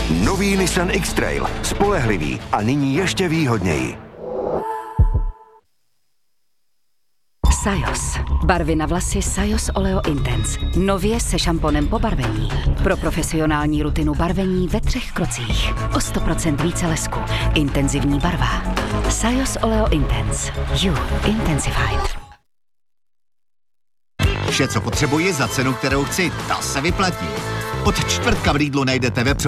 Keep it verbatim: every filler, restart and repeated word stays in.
Nový Nissan X-Trail. Spolehlivý a nyní ještě výhodněji. Sajos. Barvy na vlasy Sajos Oleo Intense. Nově se šamponem po barvení. Pro profesionální rutinu barvení ve třech krocích. O sto procent více lesku. Intenzivní barva. Sajos Oleo Intense. You Intensified. Vše, co potřebuji za cenu, kterou chci, ta se vyplatí. Od čtvrtka v Lidlu najdete vepřové